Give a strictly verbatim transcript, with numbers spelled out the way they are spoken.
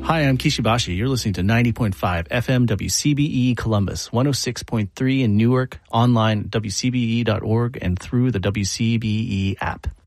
Hi, I'm Kishibashi. You're listening to ninety point five F M W C B E Columbus, one oh six point three in Newark, online at w c b e dot org and through the W C B E app.